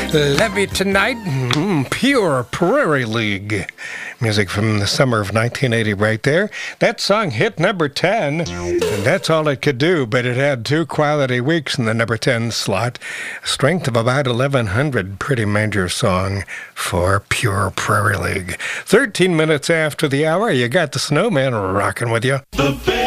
Levy Tonight, Pure Prairie League. Music from the summer of 1980 right there. That song hit number 10, and that's all it could do, but it had 2 quality weeks in the number 10 slot. A strength of about 1,100, pretty major song for Pure Prairie League. 13 minutes after the hour, you got the Snowman rocking with you.